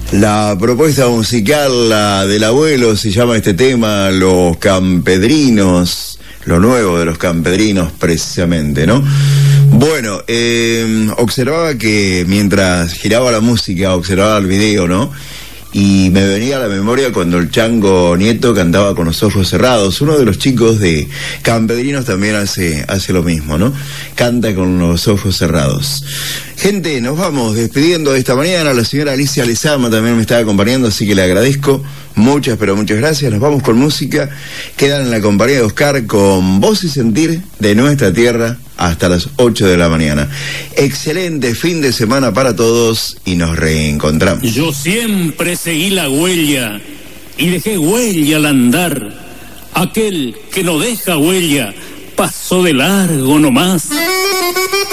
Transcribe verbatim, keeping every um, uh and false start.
La propuesta musical la del abuelo se llama este tema Los Campedrinos, lo nuevo de Los Campedrinos precisamente, ¿no? Bueno, eh, observaba que mientras giraba la música, observaba el video, ¿no? Y me venía a la memoria cuando el Chango Nieto cantaba con los ojos cerrados. Uno de los chicos de Campedrinos también hace, hace lo mismo, ¿no? Canta con los ojos cerrados. Gente, nos vamos despidiendo de esta mañana. La señora Alicia Lezama también me está acompañando, así que le agradezco. Muchas, pero muchas gracias. Nos vamos con música. Quedan en la compañía de Oscar con Voz y Sentir de Nuestra Tierra hasta las ocho de la mañana. Excelente fin de semana para todos y nos reencontramos. Yo siempre seguí la huella y dejé huella al andar. Aquel que no deja huella pasó de largo nomás.